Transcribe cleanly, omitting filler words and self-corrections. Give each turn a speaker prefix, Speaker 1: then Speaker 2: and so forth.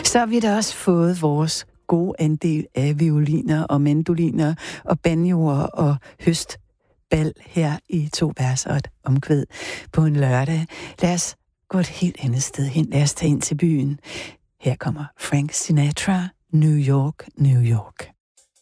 Speaker 1: Så har vi da også fået vores gode andel af violiner og mandoliner og banjoer og høstbal her i 2 vers og et omkvæd på en lørdag. Lad os gå et helt andet sted hen. Lad os tage ind til byen. Her kommer Frank Sinatra, New York, New York.